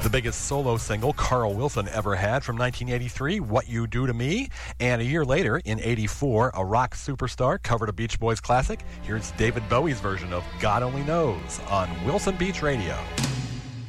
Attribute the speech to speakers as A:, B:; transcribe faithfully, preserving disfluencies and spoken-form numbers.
A: The biggest solo single Carl Wilson ever had from nineteen eighty-three, What You Do to Me. And a year later, in eighty-four, a rock superstar covered a Beach Boys classic. Here's David Bowie's version of God Only Knows on Wilson Beach Radio.